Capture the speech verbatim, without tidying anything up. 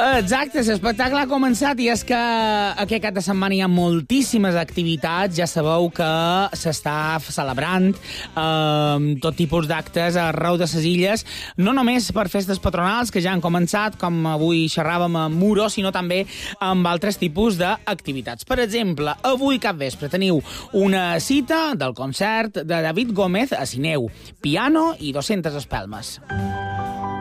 Exacte, l'espectacle ha començat i és que aquest cap de setmana hi ha moltíssimes activitats. Ja sabeu que s'està celebrant eh, tot tipus d'actes arreu de les illes, no només per festes patronals, que ja han començat, com avui xerràvem a Muro, sinó també amb altres tipus d'activitats. Per exemple, avui cap vespre teniu una cita del concert de David Gómez a Sineu, piano i dues-centes espelmes.